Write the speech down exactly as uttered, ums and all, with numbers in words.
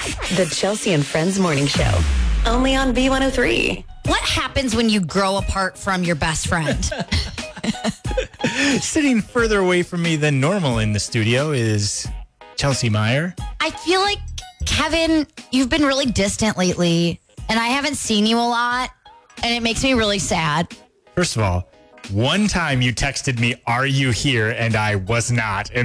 The Chelsea and Friends Morning Show. Only on B one oh three. What happens when you grow apart from your best friend? Sitting further away from me than normal in the studio is Chelsea Meyer. I feel like, Kevin, you've been really distant lately, and I haven't seen you a lot, and it makes me really sad. First of all, one time you texted me, "Are you here?" and I was not. And